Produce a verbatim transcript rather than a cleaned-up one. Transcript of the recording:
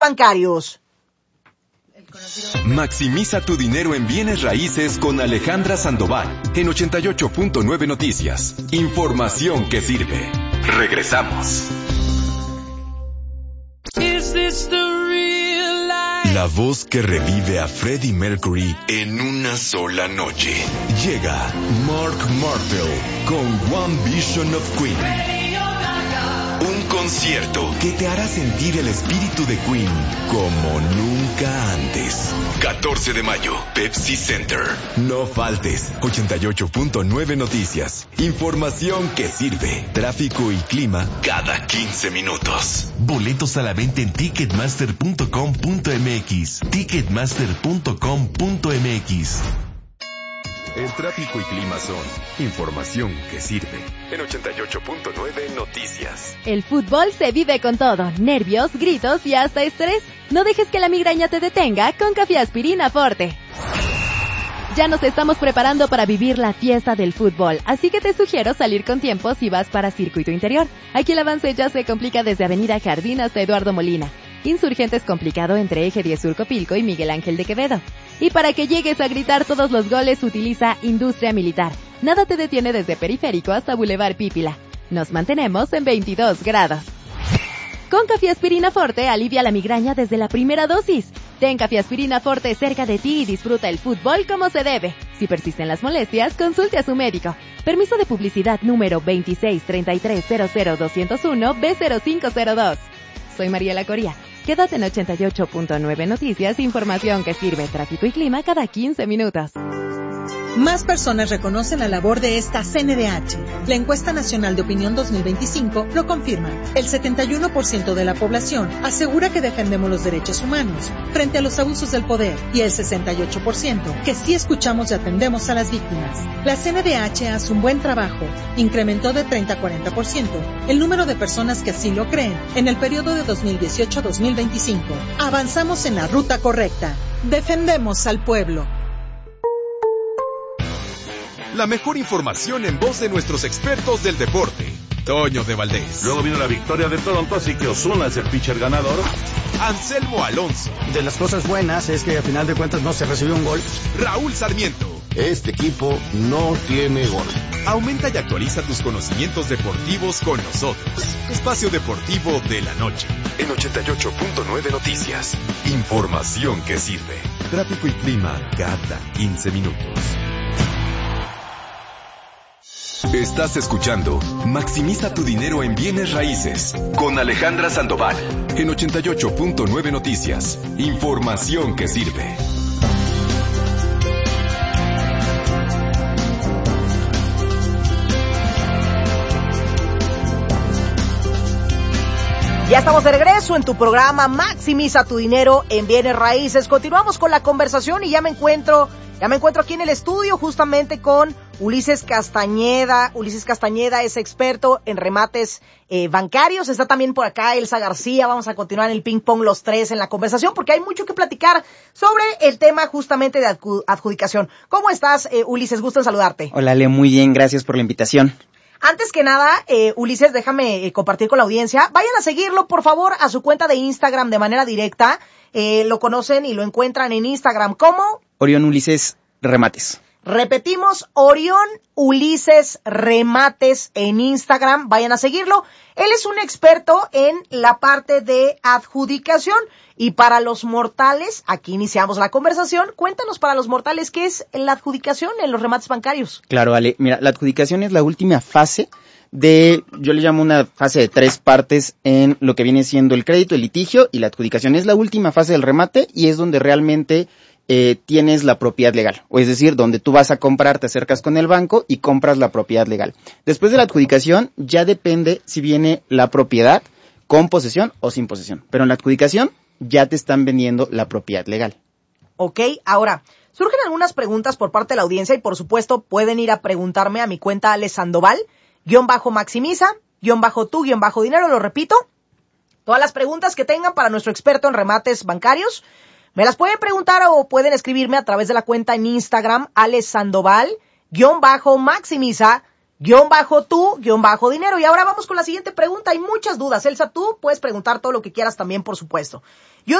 bancarios. Maximiza tu dinero en bienes raíces con Alejandra Sandoval en ochenta y ocho punto nueve Noticias. Información que sirve. Regresamos. La voz que revive a Freddie Mercury en una sola noche. Llega Mark Martel con One Vision of Queen. Un concierto que te hará sentir el espíritu de Queen como nunca antes. catorce de mayo, Pepsi Center. No faltes. ochenta y ocho punto nueve Noticias. Información que sirve. Tráfico y clima cada quince minutos. Boletos a la venta en ticketmaster punto com punto m x. ticketmaster punto com punto m x. El tráfico y clima son información que sirve. En ochenta y ocho punto nueve Noticias. El fútbol se vive con todo, nervios, gritos y hasta estrés. No dejes que la migraña te detenga con Café Aspirina Forte. Ya nos estamos preparando para vivir la fiesta del fútbol, así que te sugiero salir con tiempo si vas para Circuito Interior. Aquí el avance ya se complica desde Avenida Jardín hasta Eduardo Molina. Insurgentes complicado entre Eje diez Sur Copilco y Miguel Ángel de Quevedo. Y para que llegues a gritar todos los goles, utiliza Industria Militar. Nada te detiene desde Periférico hasta Boulevard Pípila. Nos mantenemos en veintidós grados. Con Café Aspirina Forte alivia la migraña desde la primera dosis. Ten Café Aspirina Forte cerca de ti y disfruta el fútbol como se debe. Si persisten las molestias, consulte a su médico. Permiso de publicidad número veintiséis treinta y tres cero cero doscientos uno B cero cinco cero dos. Soy Mariela Coria. Quédate en ochenta y ocho punto nueve Noticias, información que sirve, tráfico y clima cada quince minutos. Más personas reconocen la labor de esta C N D H. La encuesta nacional de opinión dos mil veinticinco lo confirma. El setenta y uno por ciento de la población asegura que defendemos los derechos humanos frente a los abusos del poder y el sesenta y ocho por ciento que sí escuchamos y atendemos a las víctimas. La C N D H hace un buen trabajo. Incrementó de treinta a cuarenta por ciento el número de personas que así lo creen en el periodo de dos mil dieciocho a dos mil veinticinco. Avanzamos en la ruta correcta. Defendemos al pueblo. La mejor información en voz de nuestros expertos del deporte. Toño de Valdés. Luego vino la victoria de Toronto, así que Ozuna es el pitcher ganador. Anselmo Alonso. De las cosas buenas es que a final de cuentas no se recibió un gol. Raúl Sarmiento. Este equipo no tiene gol. Aumenta y actualiza tus conocimientos deportivos con nosotros. Espacio Deportivo de la Noche. En ochenta y ocho punto nueve Noticias. Información que sirve. Tráfico y clima cada quince minutos. Estás escuchando Maximiza tu dinero en bienes raíces con Alejandra Sandoval en ochenta y ocho punto nueve Noticias. Información que sirve. Ya estamos de regreso en tu programa Maximiza tu dinero en bienes raíces. Continuamos con la conversación y ya me encuentro, ya me encuentro aquí en el estudio justamente con Ulises Castañeda. Ulises Castañeda es experto en remates eh, bancarios. Está también por acá Elsa García. Vamos a continuar en el ping pong los tres en la conversación porque hay mucho que platicar sobre el tema justamente de adjudicación. ¿Cómo estás, eh, Ulises? Gusto en saludarte. Hola, Ale. Muy bien. Gracias por la invitación. Antes que nada, eh, Ulises, déjame eh, compartir con la audiencia. Vayan a seguirlo, por favor, a su cuenta de Instagram de manera directa. Eh, lo conocen y lo encuentran en Instagram como Orión Ulises Remates. Repetimos, Orión Ulises Remates en Instagram. Vayan a seguirlo. Él es un experto en la parte de adjudicación. Y para los mortales, aquí iniciamos la conversación. Cuéntanos para los mortales, ¿qué es la adjudicación en los remates bancarios? Claro, Ale. Mira, la adjudicación es la última fase de, yo le llamo una fase de tres partes en lo que viene siendo el crédito, el litigio y la adjudicación. Es la última fase del remate y es donde realmente eh, tienes la propiedad legal. O es decir, donde tú vas a comprar, te acercas con el banco y compras la propiedad legal. Después de la adjudicación, ya depende si viene la propiedad con posesión o sin posesión. Pero en la adjudicación ya te están vendiendo la propiedad legal. Ok, ahora, surgen algunas preguntas por parte de la audiencia y por supuesto pueden ir a preguntarme a mi cuenta Ale Sandoval, guión bajo maximiza, guión bajo tu, guión bajo dinero, lo repito. Todas las preguntas que tengan para nuestro experto en remates bancarios, me las pueden preguntar o pueden escribirme a través de la cuenta en Instagram, Ale Sandoval, guión bajo maximiza, guión bajo tú, guión bajo dinero. Y ahora vamos con la siguiente pregunta. Hay muchas dudas. Elsa, tú puedes preguntar todo lo que quieras también, por supuesto. Yo